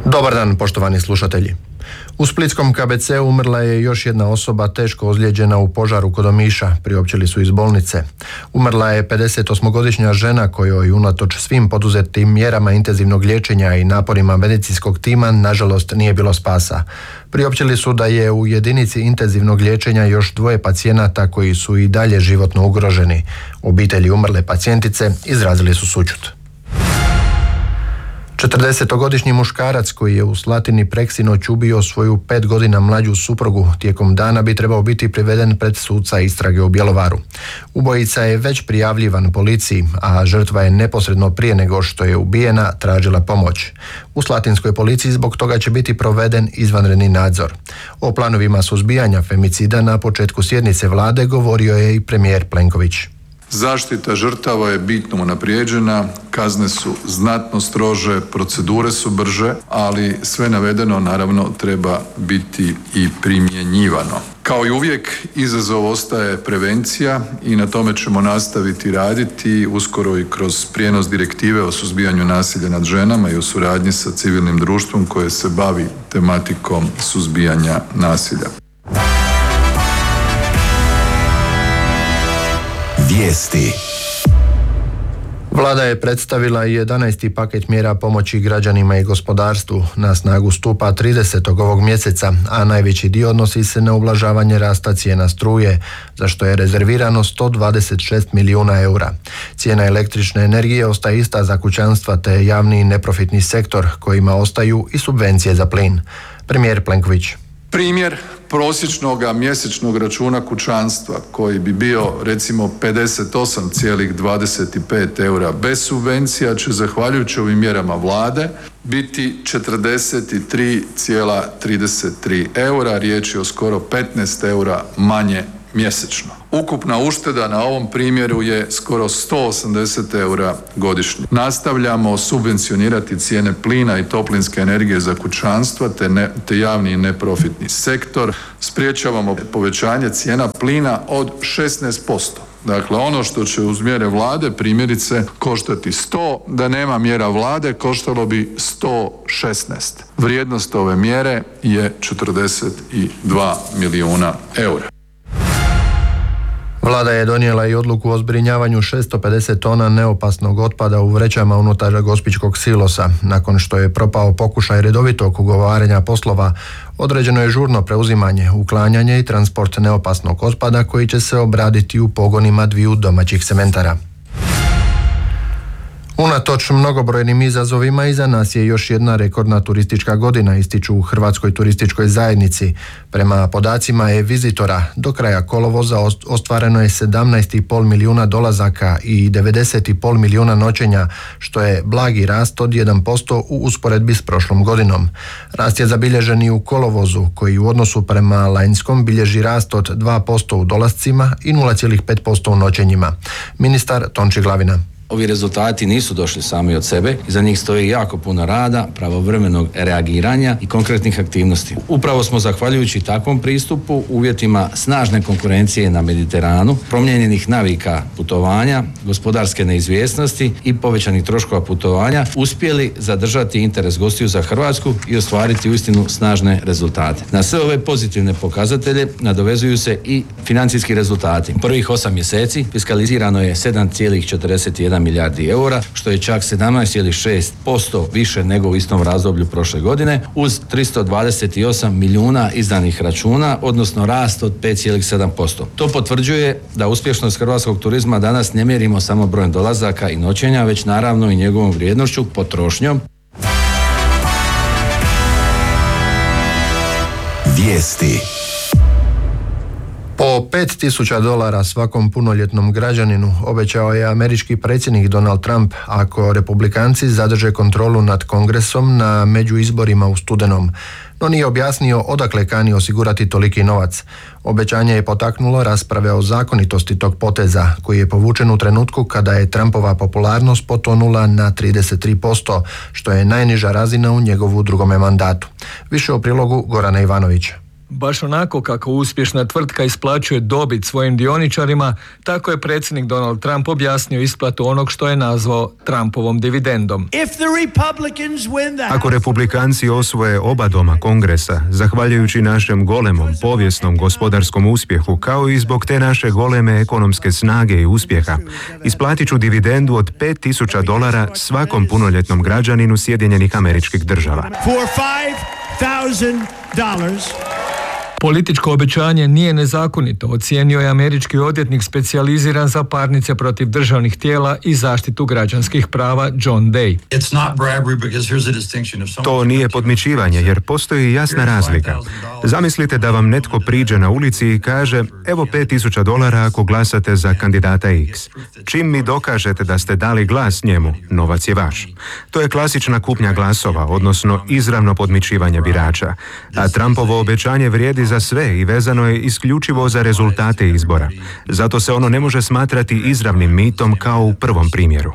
Dobar dan, poštovani slušatelji. U splitskom KBC-u umrla je još jedna osoba teško ozlijeđena u požaru kod Omiša, priopćili su iz bolnice. Umrla je 58-godišnja žena kojoj unatoč svim poduzetim mjerama intenzivnog liječenja i naporima medicinskog tima nažalost nije bilo spasa. Priopćili su da je u jedinici intenzivnog liječenja još 2 pacijenata koji su i dalje životno ugroženi. Obitelji umrle pacijentice izrazili su sućut. 40-godišnji muškarac koji je u Slatini preksinoć ubio svoju 5 godina mlađu suprugu tijekom dana bi trebao biti priveden pred suca istrage u Bjelovaru. Ubojica je već prijavljivan policiji, a žrtva je neposredno prije nego što je ubijena tražila pomoć. U slatinskoj policiji zbog toga će biti proveden izvanredni nadzor. O planovima suzbijanja femicida na početku sjednice vlade govorio je i premijer Plenković. Zaštita žrtava je bitno unaprijeđena, kazne su znatno strože, procedure su brže, ali sve navedeno naravno treba biti i primjenjivano. Kao i uvijek, izazov ostaje prevencija i na tome ćemo nastaviti raditi uskoro i kroz prijenos direktive o suzbijanju nasilja nad ženama i u suradnji sa civilnim društvom koje se bavi tematikom suzbijanja nasilja. Vijesti. Vlada je predstavila 11. paket mjera pomoći građanima i gospodarstvu. Na snagu stupa 30. ovog mjeseca, a najveći dio odnosi se na ublažavanje rasta cijena struje, za što je rezervirano 126 milijuna eura. Cijena električne energije ostaje ista za kućanstva te javni i neprofitni sektor, kojima ostaju i subvencije za plin. Premijer Plenković. Primjer prosječnog mjesečnog računa kućanstva koji bi bio recimo 58,25 eura bez subvencija će zahvaljujući ovim mjerama vlade biti 43,33 eura, riječ je o skoro 15 eura manje mjesečno. Ukupna ušteda na ovom primjeru je skoro 180 eura godišnje. Nastavljamo subvencionirati cijene plina i toplinske energije za kućanstva te javni i neprofitni sektor. Spriječavamo povećanje cijena plina od 16%. Dakle, ono što će uz mjere vlade primjerice koštati 100, da nema mjera vlade koštalo bi 116. Vrijednost ove mjere je 42 milijuna eura. Vlada je donijela i odluku o zbrinjavanju 650 tona neopasnog otpada u vrećama unutar gospićkog silosa. Nakon što je propao pokušaj redovitog ugovaranja poslova, određeno je žurno preuzimanje, uklanjanje i transport neopasnog otpada koji će se obraditi u pogonima 2 domaćih cementara. Unatoč mnogobrojnim izazovima iza nas je još jedna rekordna turistička godina, ističu u Hrvatskoj turističkoj zajednici. Prema podacima e-vizitora, do kraja kolovoza ostvareno je 17,5 milijuna dolazaka i 90,5 milijuna noćenja, što je blagi rast od 1% u usporedbi s prošlom godinom. Rast je zabilježen i u kolovozu, koji u odnosu prema lanjskom bilježi rast od 2% u dolascima i 0,5% u noćenjima. Ministar Tonči Glavina. Ovi rezultati nisu došli sami od sebe, iza njih stoji jako puno rada, pravovremenog reagiranja i konkretnih aktivnosti. Upravo smo zahvaljujući takvom pristupu, uvjetima snažne konkurencije na Mediteranu, promijenjenih navika putovanja, gospodarske neizvjesnosti i povećanih troškova putovanja, uspjeli zadržati interes gostiju za Hrvatsku i ostvariti uistinu snažne rezultate. Na sve ove pozitivne pokazatelje nadovezuju se i financijski rezultati. Prvih 8 mjeseci fiskalizirano je 7,41 milijardi eura, što je čak 17,6% više nego u istom razdoblju prošle godine, uz 328 milijuna izdanih računa, odnosno rast od 5,7%. To potvrđuje da uspješnost hrvatskog turizma danas ne mjerimo samo brojem dolazaka i noćenja, već naravno i njegovom vrijednošću, potrošnjom. Vijesti. Po $5.000 svakom punoljetnom građaninu obećao je američki predsjednik Donald Trump ako republikanci zadrže kontrolu nad Kongresom na međuizborima u studenom. No nije objasnio odakle kani osigurati toliki novac. Obećanje je potaknulo rasprave o zakonitosti tog poteza, koji je povučen u trenutku kada je Trumpova popularnost potonula na 33%, što je najniža razina u njegovu drugome mandatu. Više o prilogu Gorana Ivanovića. Baš onako kako uspješna tvrtka isplaćuje dobit svojim dioničarima, tako je predsjednik Donald Trump objasnio isplatu onog što je nazvao Trumpovom dividendom. Ako republikanci osvoje oba doma Kongresa, zahvaljujući našem golemom povijesnom gospodarskom uspjehu, kao i zbog te naše goleme ekonomske snage i uspjeha, isplatit ću dividendu od $5,000 svakom punoljetnom građaninu Sjedinjenih Američkih Država. Političko obećanje nije nezakonito, ocijenio je američki odvjetnik specijaliziran za parnice protiv državnih tijela i zaštitu građanskih prava John Day. To nije podmićivanje, jer postoji jasna razlika. Zamislite da vam netko priđe na ulici i kaže: evo $5,000 ako glasate za kandidata X. Čim mi dokažete da ste dali glas njemu, novac je vaš. To je klasična kupnja glasova, odnosno izravno podmićivanje birača. A Trumpovo obećanje vrijedi za sve i vezano je isključivo za rezultate izbora. Zato se ono ne može smatrati izravnim mitom kao u prvom primjeru.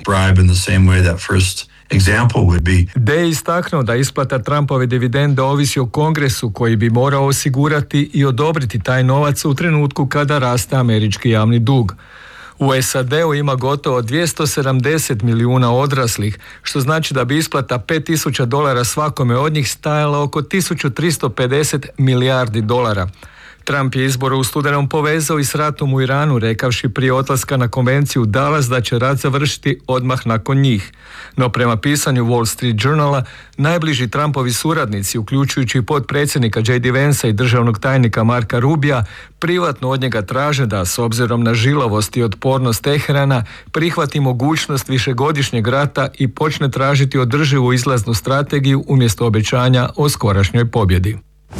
Day je istaknuo da isplata Trumpove dividende ovisi o Kongresu koji bi morao osigurati i odobriti taj novac u trenutku kada raste američki javni dug. U SAD-u ima gotovo 270 milijuna odraslih, što znači da bi isplata $5,000 svakome od njih stajala oko 1350 milijardi dolara. Trump je izbore u studenom povezao i s ratom u Iranu, rekavši prije odlaska na konvenciju u Dallas da će rat završiti odmah nakon njih. No prema pisanju Wall Street Journala, najbliži Trumpovi suradnici, uključujući i potpredsjednika J.D. Vansa i državnog tajnika Marka Rubija, privatno od njega traže da, s obzirom na žilavost i otpornost Teherana, prihvati mogućnost višegodišnjeg rata i počne tražiti održivu izlaznu strategiju umjesto obećanja o skorašnjoj pobjedi.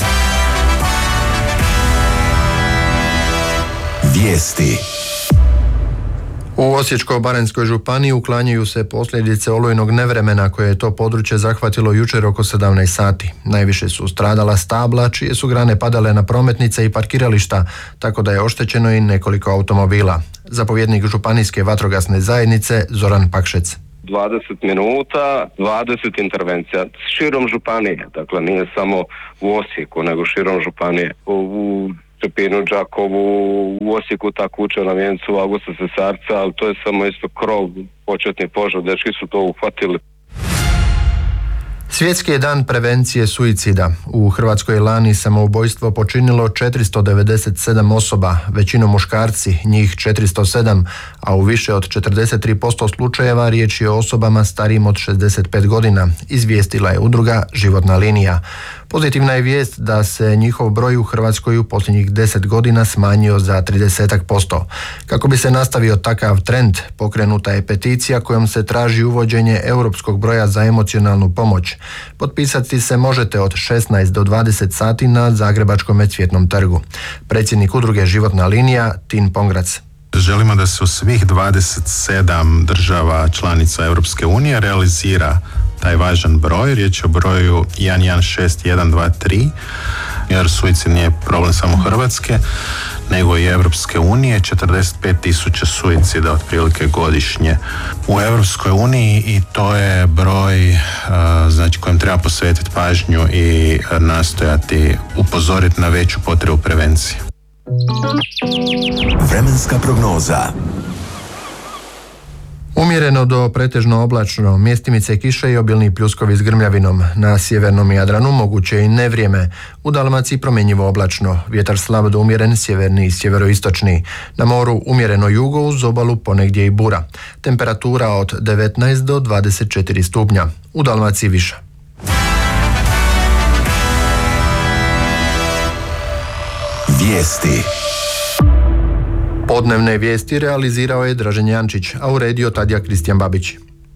Vijesti. U Osječko-baranjskoj županiji uklanjaju se posljedice olujnog nevremena koje je to područje zahvatilo jučer oko 17 sati. Najviše su stradala stabla, čije su grane padale na prometnice i parkirališta, tako da je oštećeno i nekoliko automobila. Zapovjednik županijske vatrogasne zajednice Zoran Pakšec. 20 minuta, 20 intervencija širom županije, dakle nije samo u Osijeku, nego širom županije. U Čepinu, Đakovu, u Osijeku ta kuća na Vjencu, Augusta Cesarca, ali to je samo isto krov, početni požar, dečki su to uhvatili. Svjetski je dan prevencije suicida. U Hrvatskoj je lani samoubojstvo počinilo 497 osoba, većinom muškarci, njih 407, a u više od 43% slučajeva riječ je o osobama starijim od 65 godina, izvijestila je udruga Životna linija. Pozitivna je vijest da se njihov broj u Hrvatskoj u posljednjih 10 godina smanjio za 30%. Kako bi se nastavio takav trend, pokrenuta je peticija kojom se traži uvođenje europskog broja za emocionalnu pomoć. Potpisati se možete od 16 do 20 sati na Zagrebačkom Cvjetnom trgu. Predsjednik udruge Životna linija Tin Pongrac. Želimo da se u svih 27 država članica Europske unije realizira taj važan broj. Riječ je o broju 116123, jer suicid nije problem samo Hrvatske, nego i Europske unije. 45.000 suicida otprilike godišnje u Europskoj uniji i to je broj znači kojem treba posvetiti pažnju i nastojati upozoriti na veću potrebu prevencije. Vremenska prognoza. Umjereno do pretežno oblačno, mjestimice kiše i obilni pljuskovi s grmljavinom. Na sjevernom Jadranu moguće je i nevrijeme. U Dalmaciji promjenjivo oblačno, vjetar slab do umjeren sjeverni i sjeveroistočni. Na moru umjereno jugo, uz obalu ponegdje i bura. Temperatura od 19 do 24 stupnja. U Dalmaciji viša. Vijesti. Podnevne vijesti realizirao je Dražen Jančić, a uredio Tadija Kristijan Babić.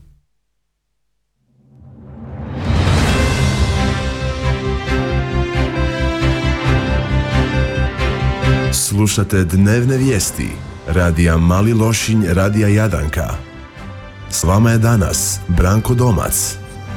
Slušate dnevne vijesti radija Mali Lošinj, radija Jadanka. S vama je danas Branko Domac.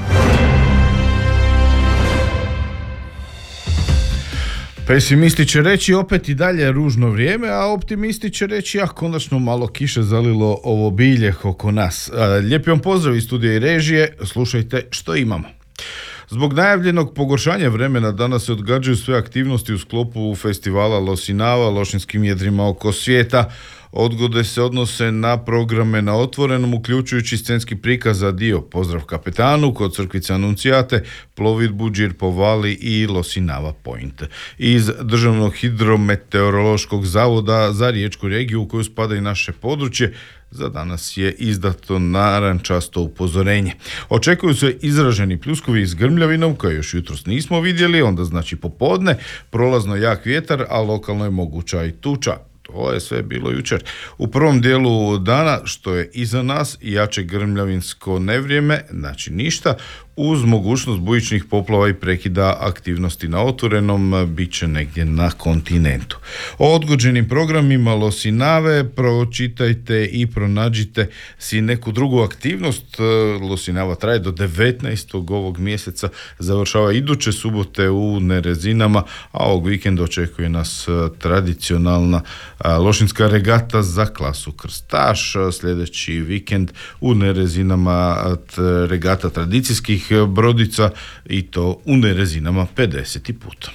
Pesimisti će reći opet i dalje ružno vrijeme, a optimisti će reći konačno malo kiše zalilo ovo bilje oko nas. Lijepi vam pozdrav iz studija i režije, slušajte što imamo. Zbog najavljenog pogoršanja vremena danas se odgađaju sve aktivnosti u sklopu festivala Losinava, Lošinjskim jedrima oko svijeta. Odgode se odnose na programe na otvorenom, uključujući scenski prikaz za dio Pozdrav kapetanu kod crkvice Anuncijate, plovidbu Đir po Vali i Losinava Point. Iz Državnog hidrometeorološkog zavoda za riječku regiju u koju spada i naše područje, za danas je izdato narančasto upozorenje. Očekuju se izraženi pljuskovi s grmljavinom, koje još jutros nismo vidjeli, onda znači popodne, prolazno jak vjetar, a lokalno je moguća i tuča. To je sve bilo jučer. U prvom dijelu dana, što je iza nas, jače grmljavinsko nevrijeme, znači ništa, uz mogućnost bujičnih poplava i prekida aktivnosti na otvorenom, bit će negdje na kontinentu. O odgođenim programima Losinave pročitajte i pronađite si neku drugu aktivnost. Losinava traje do 19. ovog mjeseca, završava iduće subote u Nerezinama, a ovog vikenda očekuje nas tradicionalna lošinska regata za klasu krstaš. Sljedeći vikend u Nerezinama regata tradicijskih brodica i to u Nerezinama 50. put.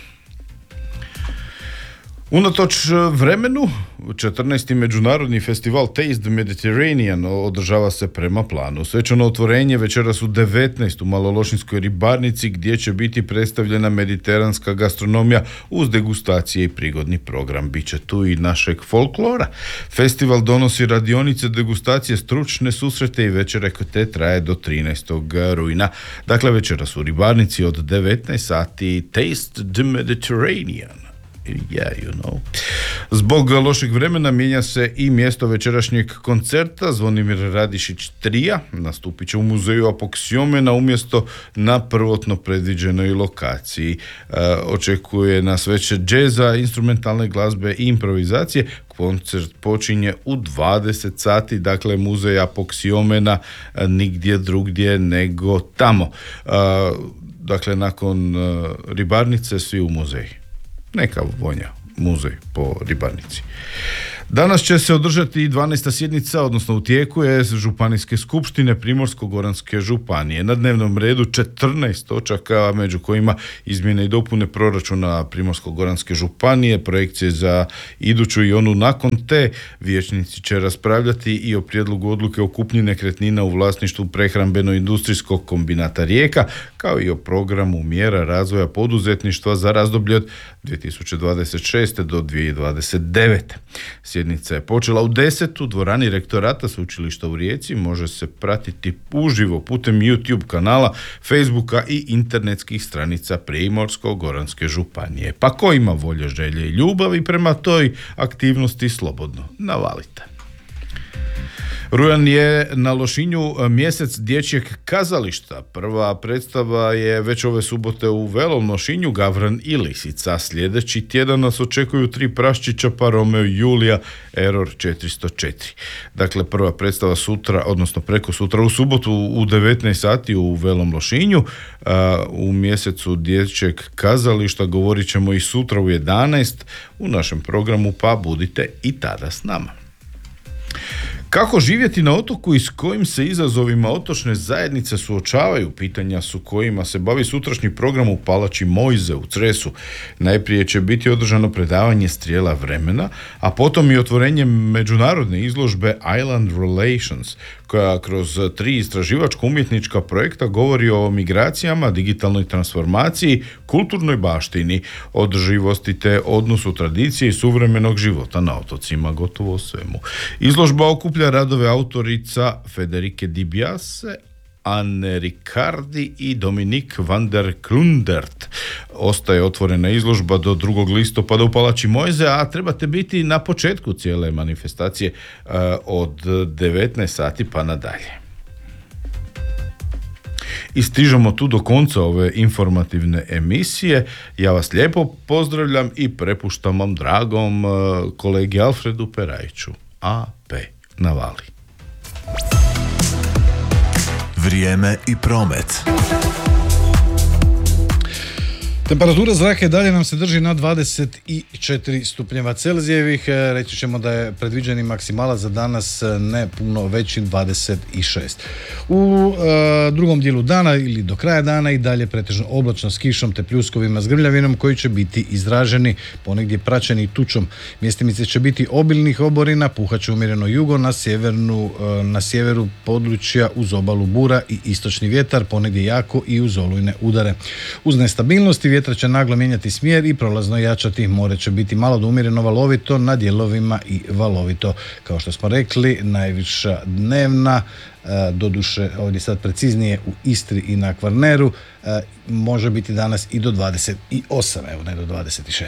Unatoč vremenu, 14. međunarodni festival Taste the Mediterranean održava se prema planu. Svečano otvorenje večeras u 19. u Malološinskoj ribarnici, gdje će biti predstavljena mediteranska gastronomija uz degustacije i prigodni program. Biće tu i našeg folklora. Festival donosi radionice, degustacije, stručne susrete i večere te traje do 13. rujna. Dakle, večeras u ribarnici od 19 sati Taste the Mediterranean. Yeah, you know. Zbog lošeg vremena mijenja se i mjesto večerašnjeg koncerta. Zvonimir Radišić Trija nastupit će u muzeju Apoksiomena umjesto na prvotno predviđenoj lokaciji. Očekuje nas večer džeza, instrumentalne glazbe i improvizacije. Koncert počinje u 20 sati, dakle muzej Apoksiomena, nigdje drugdje nego tamo. Dakle, nakon ribarnice svi u muzeji. Neka vonja, muzej po ribarnici. Danas će se održati 12. sjednica, odnosno u tijeku je Županijske skupštine Primorsko-goranske županije. Na dnevnom redu 14 točaka, među kojima izmjene i dopune proračuna Primorsko-goranske županije, projekcije za iduću i onu nakon te. Vijećnici će raspravljati i o prijedlogu odluke o kupnji nekretnina u vlasništvu prehrambeno-industrijskog kombinata Rijeka, kao i o programu mjera razvoja poduzetništva za razdoblje od 2026. do 2029. Sjednica je počela u 10 u dvorani rektorata Sveučilišta u Rijeci. Može se pratiti uživo putem YouTube kanala, Facebooka i internetskih stranica Primorsko-goranske županije. Pa ko ima volje, želje i ljubavi prema toj aktivnosti, slobodno navalite. Rujan je na Lošinju mjesec dječjeg kazališta. Prva predstava je već ove subote u Velom Lošinju, Gavran i Lisica. Sljedeći tjedan nas očekuju 3 praščića, pa Romeo i Julija, Error 404. Dakle, prva predstava sutra, odnosno preko sutra u subotu u 19 sati u Velom Lošinju. U mjesecu dječjeg kazališta govorit ćemo i sutra u 11 u našem programu, pa budite i tada s nama. Kako živjeti na otoku i s kojim se izazovima otočne zajednice suočavaju, pitanja su kojima se bavi sutrašnji program u Palači Mojze u Cresu. Najprije će biti održano predavanje Strijela vremena, a potom i otvorenje međunarodne izložbe Island Relations, koja kroz 3 istraživačko-umjetnička projekta govori o migracijama, digitalnoj transformaciji, kulturnoj baštini, održivosti te odnosu tradicije i suvremenog života na otocima, gotovo svemu. Izložba okuplja radove autorica Federike Dibiase, Anne Ricardi i Dominik van der Klundert. Ostaje otvorena izložba do 2. listopada u Palači Mojze, a trebate biti na početku cijele manifestacije od 19 sati pa nadalje. I stižemo tu do konca ove informativne emisije. Ja vas lijepo pozdravljam i prepuštam vam dragom kolegi Alfredu Perajiću. AP na Vali. Vrijeme i promet. Temperatura zraka i dalje nam se drži na 24 stupnjeva Celzijevih. Reći ćemo da je predviđeni maksimalac za danas ne puno veći, 26. U drugom dijelu dana ili do kraja dana i dalje pretežno oblačno s kišom te pljuskovima s grmljavinom koji će biti izraženi, ponegdje praćeni tučom. Mjestimice će biti obilnih oborina, puhaće umjereno jugo, na sjeveru područja uz obalu bura i istočni vjetar, ponegdje jako i uz olujne udare. Uz nestabilnosti vjetar će naglo mijenjati smjer i prolazno jačati. More će biti malo do umjereno valovito na dijelovima i valovito. Kao što smo rekli, najviša dnevna, doduše ovdje sad preciznije u Istri i na Kvarneru, može biti danas i do 28, evo ne do 26.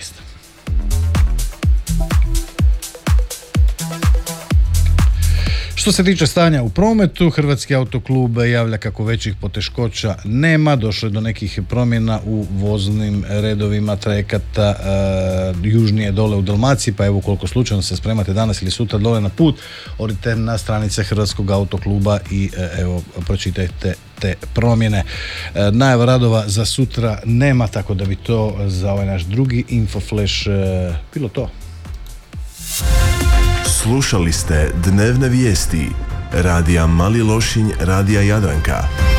Što se tiče stanja u prometu, Hrvatski autoklub javlja kako većih poteškoća nema, došlo je do nekih promjena u voznim redovima trajekata južnije dole u Dalmaciji, pa evo koliko slučajno se spremate danas ili sutra dole na put, odite na stranice Hrvatskog autokluba i evo pročitajte te promjene. Najava radova za sutra nema, tako da bi to za ovaj naš drugi Infoflash bilo to. Slušali ste dnevne vijesti Radija Mali Lošinj, Radija Jadranka.